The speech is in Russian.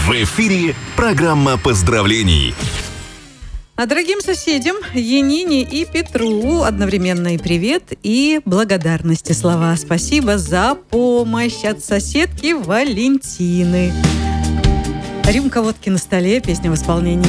В эфире программа поздравлений. А дорогим соседям Янине и Петру одновременно и привет, и благодарности слова. Спасибо за помощь от соседки Валентины. Рюмка водки на столе, песня в исполнении